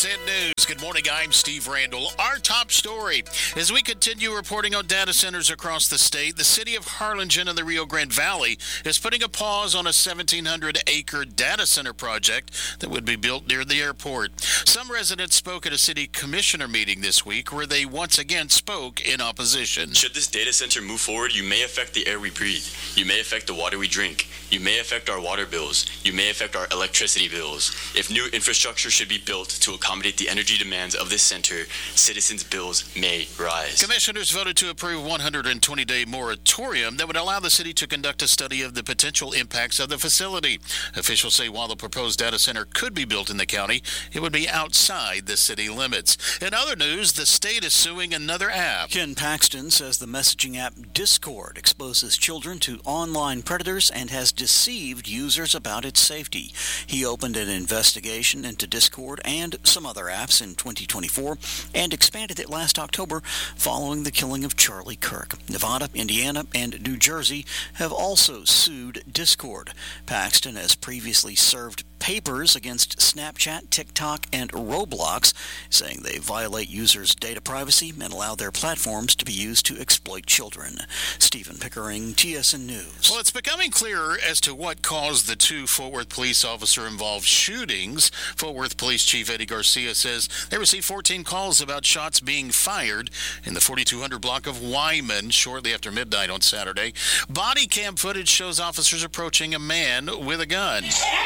TSN News. Good morning, I'm Steve Randall. Our top story. As we continue reporting on data centers across the state, the city of Harlingen in the Rio Grande Valley is putting a pause on a 1,700-acre data center project that would be built near the airport. Some residents spoke at a city commissioner meeting this week where they once again spoke in opposition. Should this data center move forward, you may affect the air we breathe. You may affect the water we drink. You may affect our water bills. You may affect our electricity bills. If new infrastructure should be built to accommodate the energy demands of this center, citizens' bills may rise. Commissioners voted to approve a 120-day moratorium that would allow the city to conduct a study of the potential impacts of the facility. Officials say while the proposed data center could be built in the county, it would be outside the city limits. In other news, the state is suing another app. Ken Paxton says the messaging app Discord exposes children to online predators and has deceived users about its safety. He opened an investigation into Discord and some other apps in 2024 and expanded it last October following the killing of Charlie Kirk. Nevada, Indiana, and New Jersey have also sued Discord. Paxton has previously served papers against Snapchat, TikTok, and Roblox, saying they violate users' data privacy and allow their platforms to be used to exploit children. Stephen Pickering, TSN News. Well, it's becoming clearer as to what caused the two Fort Worth police officer-involved shootings. Fort Worth Police Chief Eddie Garcia says they received 14 calls about shots being fired in the 4200 block of Wyman shortly after midnight on Saturday. Body cam footage shows officers approaching a man with a gun.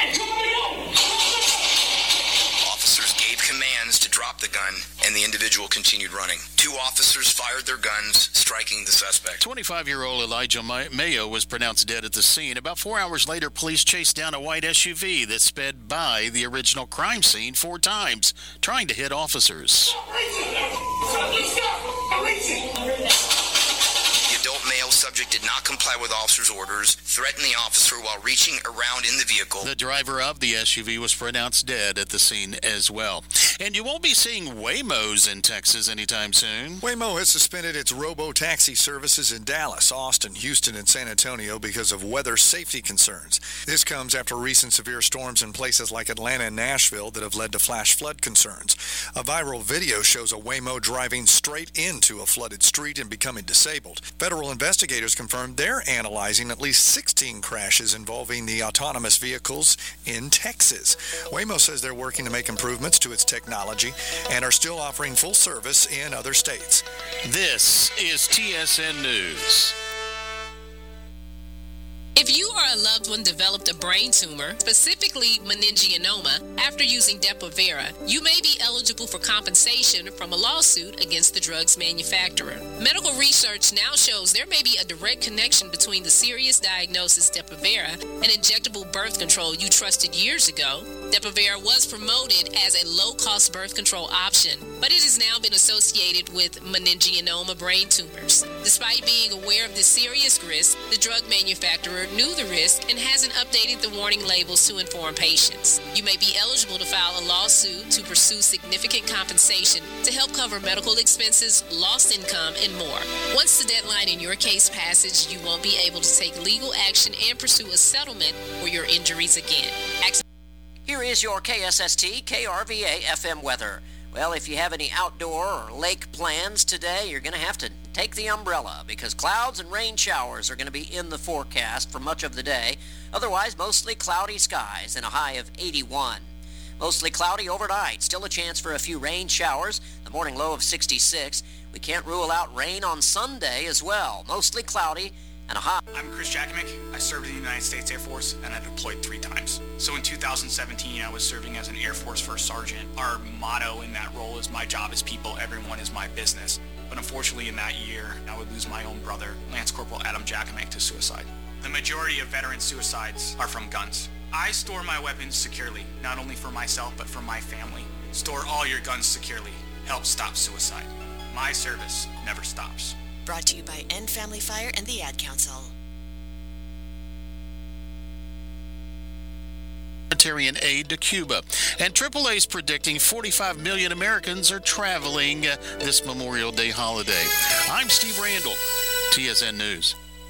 Officers gave commands to drop the gun, and the individual continued running. Two officers fired their guns, striking the suspect. 25-year-old Elijah Mayo was pronounced dead at the scene. About 4 hours later, police chased down a white SUV that sped by the original crime scene 4 times, trying to hit officers. The adult male subject did not comply with officers' orders, threatened the officer while reaching around in the vehicle. The driver of the SUV was pronounced dead at the scene as well. And you won't be seeing Waymos in Texas anytime soon. Waymo has suspended its robo-taxi services in Dallas, Austin, Houston, and San Antonio because of weather safety concerns. This comes after recent severe storms in places like Atlanta and Nashville that have led to flash flood concerns. A viral video shows a Waymo driving straight into a flooded street and becoming disabled. Federal investigators confirmed they're analyzing at least 16 crashes involving the autonomous vehicles in Texas. Waymo says they're working to make improvements to its technology and are still offering full service in other states. This is TSN News. If you or a loved one developed a brain tumor, specifically meningioma, after using Depo-Vera, you may be eligible for compensation from a lawsuit against the drug's manufacturer. Medical research now shows there may be a direct connection between the serious diagnosis Depo-Vera and injectable birth control you trusted years ago. Depo-Vera was promoted as a low-cost birth control option, but it has now been associated with meningioma brain tumors. Despite being aware of this serious risk, the drug manufacturer knew the risk and hasn't updated the warning labels to inform patients. You may be eligible to file a lawsuit to pursue significant compensation to help cover medical expenses, lost income, and more. Once the deadline in your case passes, you won't be able to take legal action and pursue a settlement for your injuries again. Here is your KSST KRVA FM weather. Well, if you have any outdoor or lake plans today, you're going to have to take the umbrella because clouds and rain showers are going to be in the forecast for much of the day. Otherwise, mostly cloudy skies and a high of 81. Mostly cloudy overnight. Still a chance for a few rain showers. The morning low of 66. We can't rule out rain on Sunday as well. Mostly cloudy and a high. I'm Chris Jakovic. I served in the United States Air Force and I deployed 3 times. So in 2017, I was serving as an Air Force First Sergeant. Our motto in that role is my job is people, everyone is my business. But unfortunately in that year, I would lose my own brother, Lance Corporal Adam Jakovic, to suicide. The majority of veteran suicides are from guns. I store my weapons securely, not only for myself, but for my family. Store all your guns securely. Help stop suicide. My service never stops. Brought to you by End Family Fire and the Ad Council. Humanitarian aid to Cuba. And AAA is predicting 45 million Americans are traveling this Memorial Day holiday. I'm Steve Randall, TSN News.